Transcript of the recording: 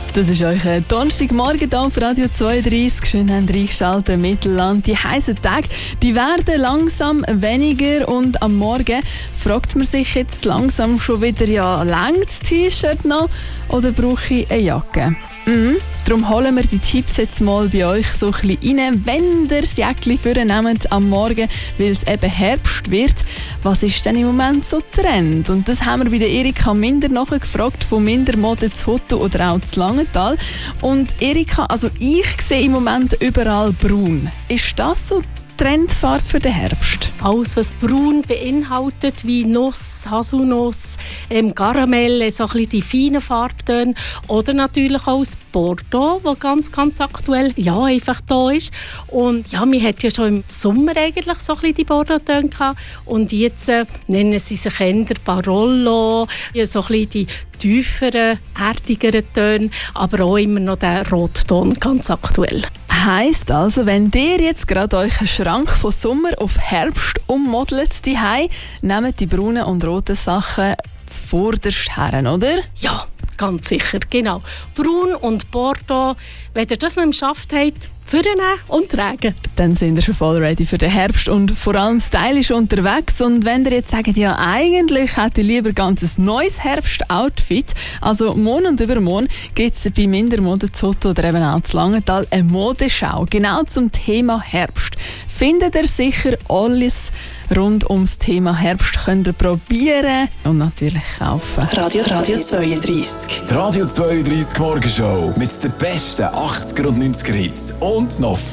Das ist euch ein Donnerstagmorgen hier auf Radio 32. Schön, habt ihr eingeschaltet. Mittelland. Die heißen Tage, die werden langsam weniger und am Morgen fragt man sich jetzt langsam schon wieder, ja, längt das T-Shirt noch oder brauche ich eine Jacke? Darum holen wir die Tipps jetzt mal bei euch so ein bisschen rein, wenn ihr das Jäckchen vornehmt am Morgen, weil es eben Herbst wird. Was ist denn im Moment so Trend? Und das haben wir bei der Erika Minder nachgefragt, von Mindermode zu Hotto oder auch zu Langenthal. Und Erika, also ich sehe im Moment überall braun. Ist das so Trendfarbe für den Herbst? Alles, was braun beinhaltet, wie Nuss, Haselnuss, Karamell, so ein bisschen die feinen Farbtöne. Oder natürlich auch das Bordeaux, das ganz, ganz aktuell einfach da ist. Und ja, wir hatten ja schon im Sommer eigentlich so ein bisschen die Bordeaux-Töne gehabt. Und jetzt nennen sie sich eher Barolo, so ein bisschen die tieferen, erdigeren Töne, aber auch immer noch der Rotton, ganz aktuell. Heisst also, wenn ihr jetzt gerade euch einen Schrank von Sommer auf Herbst ummodelt, nehmt die braunen und roten Sachen zuvorderst her, oder? Ja, ganz sicher, genau. Braun und Bordeaux, wenn ihr das noch im Schaft habt, vornehmen und tragen. Dann sind wir schon voll ready für den Herbst und vor allem stylisch unterwegs. Und wenn ihr jetzt sagt, ja, eigentlich hätte ich lieber ganz ein neues Herbst-Outfit, also morgen und übermorgen gibt es bei Mindermode zu Hotto oder eben auch zu Langenthal eine Modeschau, genau zum Thema Herbst. Findet ihr sicher alles rund ums Thema Herbst, könnt ihr probieren und natürlich kaufen. Radio 32. Die Radio 32 Morgenshow mit den besten 80er und 90er Hits und noch